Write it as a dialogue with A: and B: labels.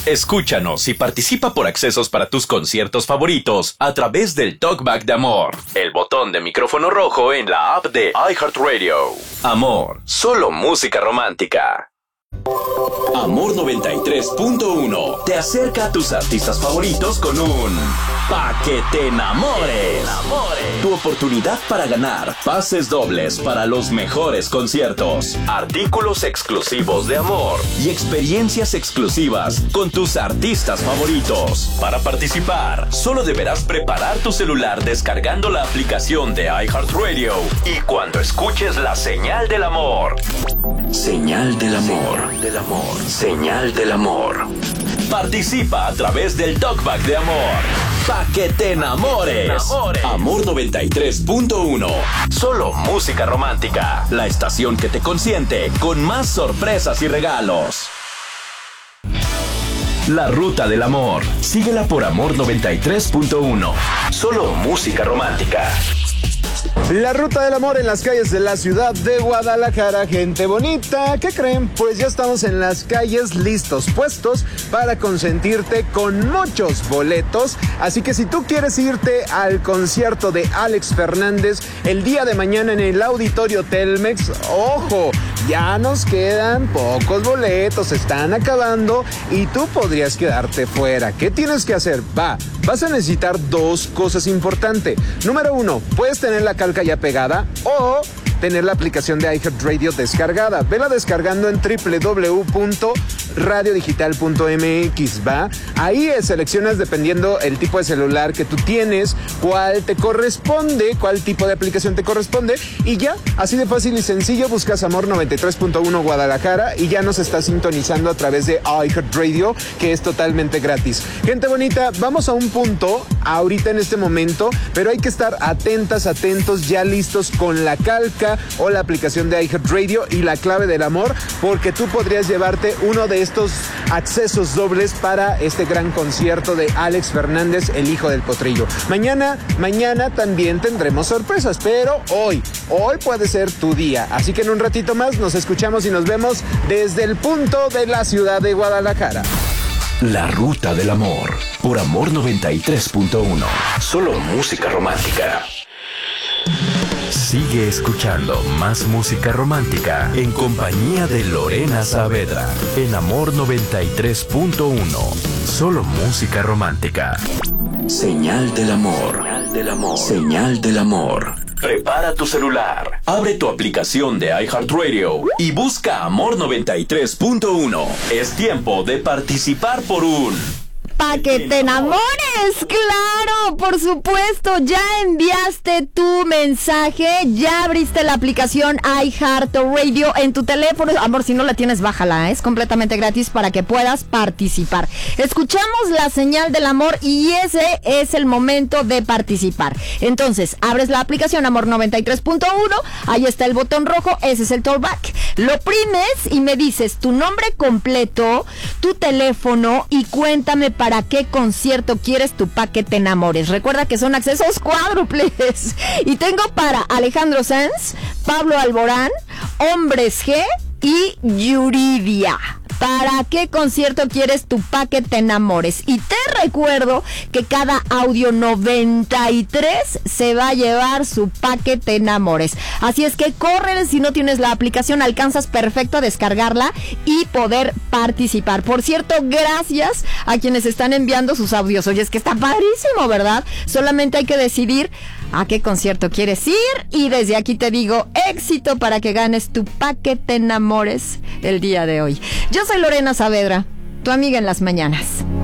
A: Escúchanos y participa por accesos para tus conciertos favoritos a través del Talkback de Amor, el botón de micrófono rojo en la app de iHeartRadio. Amor, solo música romántica. Amor 93.1 te acerca a tus artistas favoritos con un Pa' que te enamores. Tu oportunidad para ganar pases dobles para los mejores conciertos, artículos exclusivos de Amor y experiencias exclusivas con tus artistas favoritos. Para participar, solo deberás preparar tu celular descargando la aplicación de iHeartRadio y cuando escuches la señal del amor. Señal del amor. Señal del amor. Participa a través del Talkback de Amor. Pa' que te enamores. Amor 93.1. Solo música romántica. La estación que te consiente con más sorpresas y regalos. La Ruta del Amor. Síguela por Amor 93.1. Solo música romántica.
B: La Ruta del Amor en las calles de la ciudad de Guadalajara. Gente bonita, ¿qué creen? Pues ya estamos en las calles listos, puestos para consentirte con muchos boletos. Así que si tú quieres irte al concierto de Alex Fernández el día de mañana en el Auditorio Telmex, ojo, ya nos quedan pocos boletos, se están acabando y tú podrías quedarte fuera. ¿Qué tienes que hacer? Vas a necesitar dos cosas importantes. Número uno, puedes tener la calca ya pegada o tener la aplicación de iHeartRadio descargada. Vela descargando en www.radiodigital.mx, ¿va? Ahí seleccionas dependiendo el tipo de celular que tú tienes, cuál te corresponde, cuál tipo de aplicación te corresponde y ya, así de fácil y sencillo, buscas Amor 93.1 Guadalajara y ya nos estás sintonizando a través de iHeartRadio, que es totalmente gratis. Gente bonita, vamos a un punto ahorita en este momento, pero hay que estar atentos, ya listos con la calca o la aplicación de iHeartRadio y la clave del amor, porque tú podrías llevarte uno de estos accesos dobles para este gran concierto de Alex Fernández, el hijo del potrillo. Mañana también tendremos sorpresas, pero hoy puede ser tu día. Así que en un ratito más nos escuchamos y nos vemos desde el punto de la ciudad de Guadalajara.
A: La Ruta del Amor, por Amor 93.1. Solo música romántica. Sigue escuchando más música romántica en compañía de Lorena Saavedra en Amor 93.1. Solo música romántica. Señal del amor. Señal del amor. Prepara tu celular, abre tu aplicación de iHeartRadio y busca Amor 93.1. Es tiempo de participar por un
C: Pa' que te enamores, claro, por supuesto, ya enviaste tu mensaje, ya abriste la aplicación iHeartRadio en tu teléfono. Amor, si no la tienes, bájala, es completamente gratis para que puedas participar. Escuchamos la señal del amor y ese es el momento de participar. Entonces, abres la aplicación Amor 93.1, ahí está el botón rojo, ese es el talkback. Lo oprimes y me dices tu nombre completo, tu teléfono y cuéntame para qué concierto quieres tu Pa' que te enamores. Recuerda que son accesos cuádruples. Y tengo para Alejandro Sanz, Pablo Alborán, Hombres G y Yuridia. ¿Para qué concierto quieres tu Pa' que te enamores? Y te recuerdo que cada audio 93 se va a llevar su Pa' que te enamores. Así es que corre, si no tienes la aplicación, alcanzas perfecto a descargarla y poder participar. Por cierto, gracias a quienes están enviando sus audios. Oye, es que está padrísimo, ¿verdad? Solamente hay que decidir a qué concierto quieres ir y desde aquí te digo éxito para que ganes tu Pa' que te enamores el día de hoy. Yo soy Lorena Saavedra, tu amiga en las mañanas.